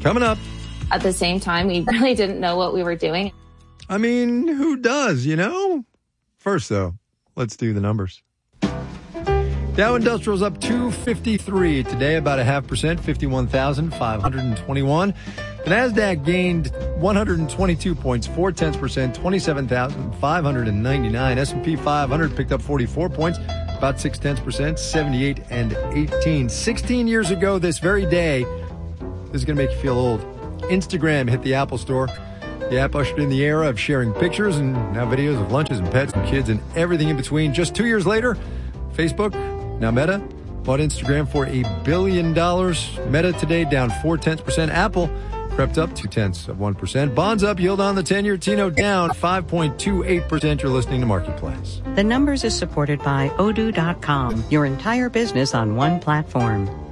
Coming up. At the same time, we really didn't know what we were doing. I mean, who does, you know? First, though, let's do the numbers. Dow Industrial's up 253 today, about 0.5%, 51,521. The NASDAQ gained 122 points, 0.4%, 27,599. S&P 500 picked up 44 points, about 0.6%, 78 and 18. 16 years ago this very day, this is going to make you feel old. Instagram hit the Apple Store. The app ushered in the era of sharing pictures and now videos of lunches and pets and kids and everything in between. Just 2 years later, Facebook, now Meta, bought Instagram for $1 billion. Meta today down 0.4%. Apple crept up 0.2%. Bonds up, yield on the 10-year T-note down 5.28%. You're listening to Marketplace. The Numbers is supported by Odoo.com, your entire business on one platform.